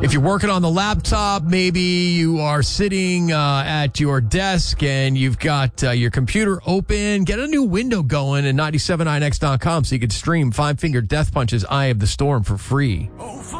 If you're working on the laptop, maybe you are sitting at your desk and you've got your computer open, get a new window going at 979x.com so you can stream Five Finger Death Punch's Eye of the Storm for free.